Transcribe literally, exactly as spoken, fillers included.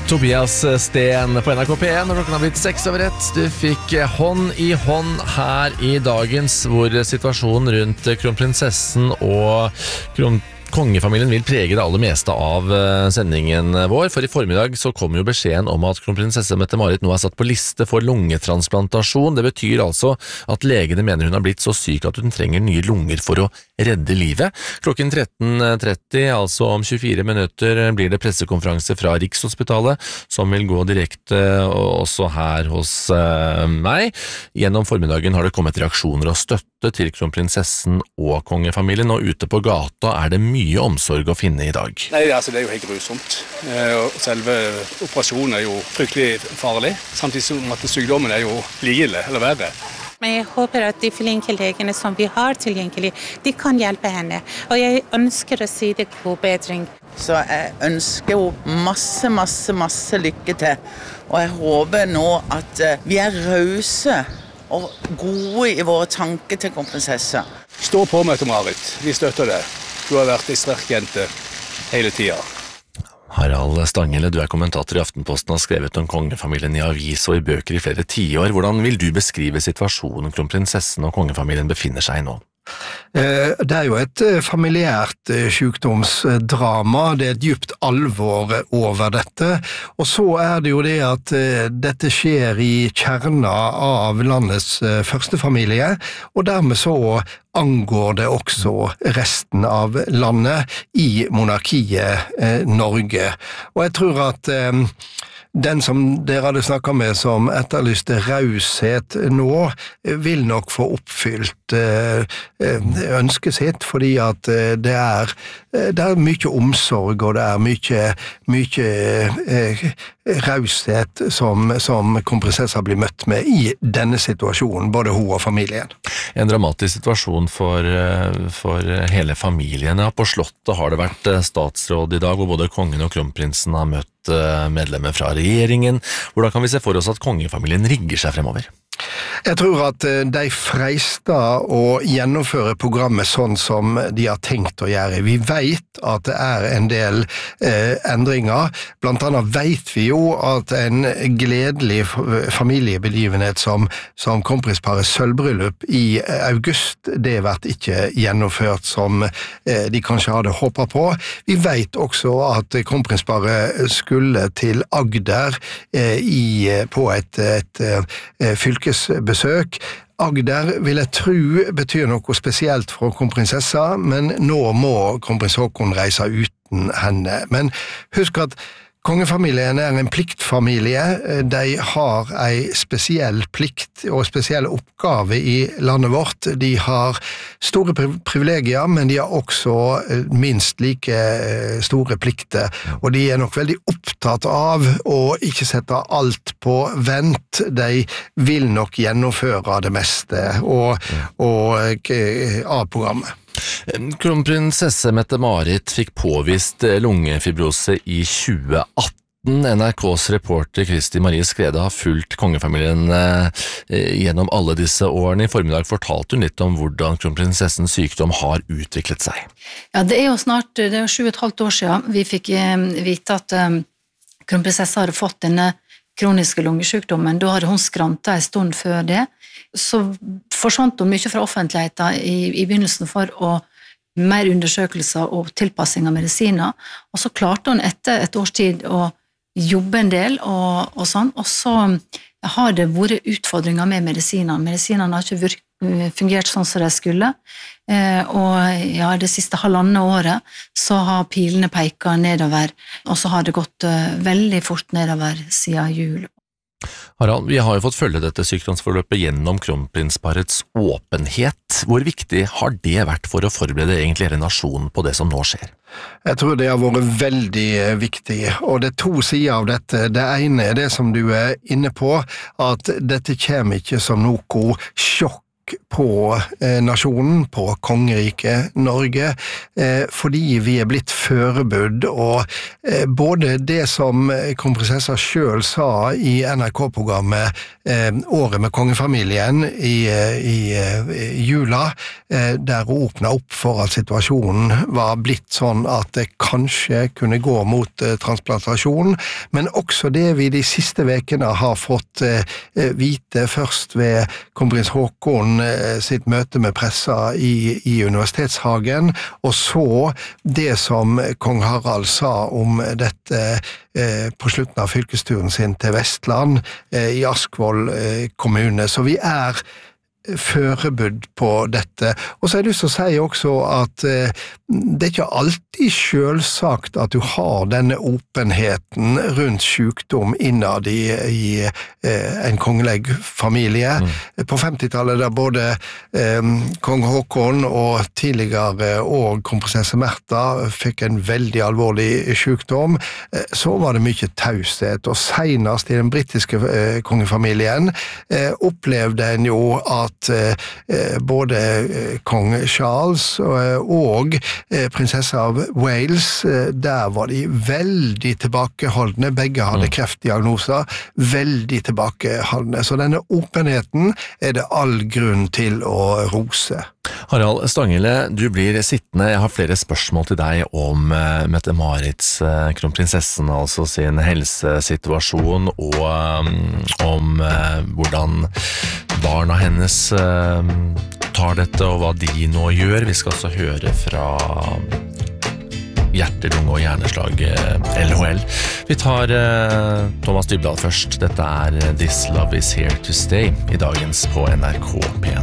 Tobias Sten på N R K P en, når klokken har blitt seks over ett. Du fikk hånd i hånd her i dagens, hvor situasjonen rundt kronprinsessen og kron kongefamilien vil prege det aller meste av sendingen vår, for i formiddag så kom jo beskjeden om at kronprinsesse Mette-Marit nå er satt på liste for lungetransplantasjon. Det betyr altså at legene mener hun har blitt så syk at hun trenger nye lunger for å redde livet. Klokken tretten tretti, altså om tjuefire minutter, blir det pressekonferanse fra Rikshospitalet, som vil gå direkte også her hos meg. Gjennom formiddagen har det kommet reaksjoner og støtte til kronprinsessen og kongefamilien, og ute på gata er det mye omsorg å finne i dag. Nei, altså, det er jo helt grusomt. Selve operasjonen er jo fryktelig farlig, samtidig som at sykdommen er jo like ille, eller verre. Men jeg håper at de flinke legene som vi har tilgjengelig, de kan hjelpe henne. Og jeg ønsker å si det god bedring. Så jeg ønsker jo masse, masse, masse lykke til. Og jeg håper nå at vi er rause og gode i våre tanker til kronprinsesse. Stå på, Mette-Marit. Vi støtter det. Du har vært en sterk jente hele tiden. Harald Stanghelle, du er kommentator i Aftenposten og har skrevet om kongefamilien i avis og i bøker i flere tiår. Hvordan vil du beskrive situasjonen kronprinsessen og kongefamilien befinner seg i nå? Det er jo et familiært sykdomsdrama, det er et dypt alvor over dette, og så er det jo det at dette skjer i kjerna av landets første familie, og dermed så angår det også resten av landet i monarkiet Norge. Og jeg tror at den som dere hadde snakket med som etterlyste raushet nå, vil nok få oppfylt ønsket sitt, fordi at det er, det er mye omsorg, og det er mye, mye raushet som, som kronprinsessa blir møtt med i denne situasjonen, både hun og familien. En dramatisk situasjon for, for hele familien. På Slottet har det vært statsråd i dag, hvor både kongen og kronprinsen har møtt medlemmer fra regjeringen. Hvordan kan vi se for oss at kongefamilien rigger seg fremover? Jeg tror at de freister å gjennomføre programmet sånn som de har tenkt å gjøre. Vi vet at det er en del eh, endringer. Blant annet vet vi jo at en gledelig familiebegivenhet som, som kronprinsparets sølvbryllup i august, det vært ikke gjennomført som eh, de kanskje hadde håpet på. Vi vet også at kronprinsparet skulle til Agder eh, i, på et, et, et fylkes besøk. Agder vil jeg tro betyr noe spesielt for kronprinsessa, men nå må kronprins Haakon reise uten henne. Men husk at kongefamilien er en pliktfamilie. De har en spesiell plikt og spesiell oppgave i landet vårt. De har store privilegier, men de har også minst like store plikter. Og de er nok veldig opptatt av å ikke sette alt på vent. De vil nok gjennomføre det meste og, og, av programmet. Kronprinsesse Mette-Marit fikk påvist lungefibrose i tjue atten. N R K's reporter Kristi Marie Skrede har fulgt kongefamilien gjennom alle disse årene. I formiddag fortalte hun litt om hvordan kronprinsessens sykdom har utviklet seg. Ja, det er jo snart, det er jo sju og et halvt år siden vi fikk vite at kronprinsessa hadde fått denne kroniske lungesykdommen. Da hadde hun skrantet en stund før det. Så forsvant hun mye fra offentligheten i, i begynnelsen for å mer undersøkelser og tilpassing av medisiner, og så klarte hun etter et års tid å jobbe en del og, og sånn, og så har det vært utfordringer med medisinene. Medisinene har ikke virket, fungert sånn som de skulle, og ja, det siste halvandet året så har pilene peket nedover, og så har det gått veldig fort nedover siden jul. Harald, vi har jo fått følge dette sykdomsforløpet gjennom kronprinsparets åpenhet. Hvor viktig har det vært for å forberede egentlig hele nasjonen på det som nå skjer? Jeg tror det har vært veldig viktig, og det er to sider av dette. Det ene er det som du er inne på, at dette kommer ikke som noe sjokk trykk på eh, nasjonen, på kongeriket Norge, eh, fordi vi er blitt førebudd, og eh, både det som kronprinsessa selv sa i N R K-programmet eh, Året med kongefamilien i, i, i jula, eh, der hun åpna opp for at situasjonen var blitt sånn at det kanskje kunne gå mot eh, transplantasjon, men også det vi de siste vekene har fått eh, vite først ved kronprins Haakon eh, sitt møte med pressa i, i Universitetshagen, og så det som kong Harald sa om dette eh, på slutten av fylkesturen sin til Vestland eh, i Askvoll eh, kommune. Så vi er førebudd på dette. Og så er det lyst til å si også at eh, det er ikke alltid selvsagt at du har denne åpenheten rundt sykdom innad i, i eh, en kongelig familie. Mm. På femtitallet da både eh, kong Haakon og tidligere og kronprinsesse Märtha fikk en veldig alvorlig sykdom, eh, så var det mye taushet, og senest i den britiske eh, kongefamilien eh, opplevde en jo at Eh, både eh, kong Charles og, og eh, prinsesse av Wales, eh, der var de veldig tilbakeholdne, begge hadde kreftdiagnoser, veldig tilbakeholdne, så denne åpenheten er det all grunn til å rose. Harald Stanghelle, du blir sittende. Jeg har flere spørsmål til deg om uh, Mette-Marits, uh, kronprinsessen, altså sin helsesituasjon, og um, om uh, hvordan barna hennes uh, tar dette, og hva de nå gjør. Vi skal også høre fra hjerte-, lunge- og hjerneslag L H L. Vi tar uh, Thomas Dybdahl først. Dette er This Love Is Here To Stay i dagens på N R K P en.